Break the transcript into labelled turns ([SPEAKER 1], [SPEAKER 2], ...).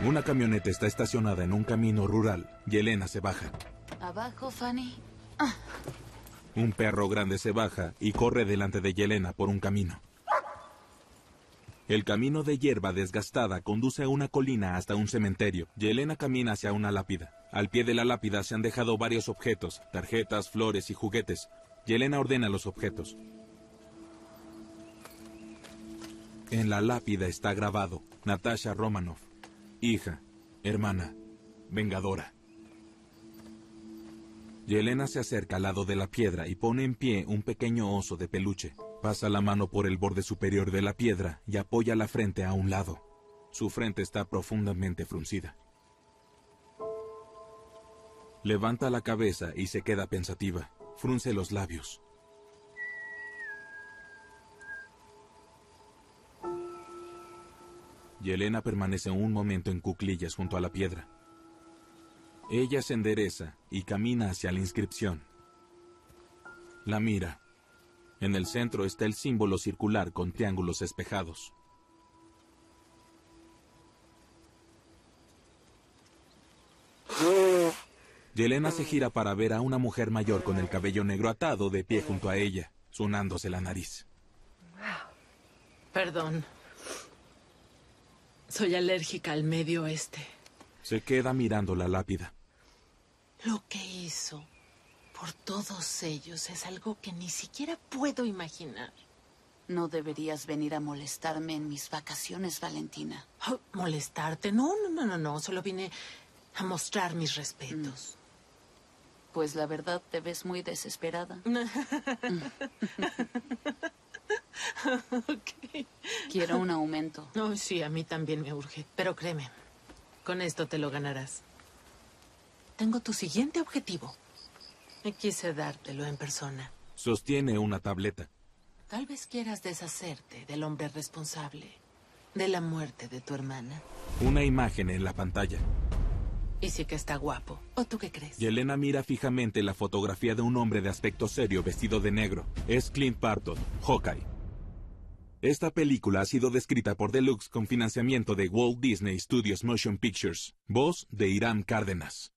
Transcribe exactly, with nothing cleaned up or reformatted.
[SPEAKER 1] Una camioneta está estacionada en un camino rural. Yelena se baja.
[SPEAKER 2] Abajo, Fanny.
[SPEAKER 1] Ah. Un perro grande se baja y corre delante de Yelena por un camino. El camino de hierba desgastada conduce a una colina hasta un cementerio. Yelena camina hacia una lápida. Al pie de la lápida se han dejado varios objetos, tarjetas, flores y juguetes. Yelena ordena los objetos. En la lápida está grabado: Natasha Romanoff, hija, hermana, vengadora. Yelena se acerca al lado de la piedra y pone en pie un pequeño oso de peluche. Pasa la mano por el borde superior de la piedra y apoya la frente a un lado. Su frente está profundamente fruncida. Levanta la cabeza y se queda pensativa. Frunce los labios. Yelena permanece un momento en cuclillas junto a la piedra. Ella se endereza y camina hacia la inscripción. La mira. En el centro está el símbolo circular con triángulos espejados. Yelena se gira para ver a una mujer mayor con el cabello negro atado de pie junto a ella, sonándose la nariz.
[SPEAKER 3] Perdón. Soy alérgica al Medio Oeste.
[SPEAKER 1] Se queda mirando la lápida.
[SPEAKER 3] Lo que hizo por todos ellos es algo que ni siquiera puedo imaginar.
[SPEAKER 2] No deberías venir a molestarme en mis vacaciones, Valentina.
[SPEAKER 3] Oh, ¿molestarte? No, no, no, no, no. Solo vine a mostrar mis respetos.
[SPEAKER 2] Mm. Pues la verdad te ves muy desesperada.
[SPEAKER 3] Okay.
[SPEAKER 2] Quiero un aumento.
[SPEAKER 3] Oh, sí, a mí también me urge. Pero créeme, con esto te lo ganarás. Tengo tu siguiente objetivo. Y quise dártelo en persona.
[SPEAKER 1] Sostiene una tableta.
[SPEAKER 3] Tal vez quieras deshacerte del hombre responsable de la muerte de tu hermana.
[SPEAKER 1] Una imagen en la pantalla.
[SPEAKER 3] Y sí que está guapo. ¿O tú qué crees?
[SPEAKER 1] Yelena mira fijamente la fotografía de un hombre de aspecto serio vestido de negro. Es Clint Barton, Hawkeye. Esta película ha sido descrita por Deluxe con financiamiento de Walt Disney Studios Motion Pictures. Voz de Irán Cárdenas.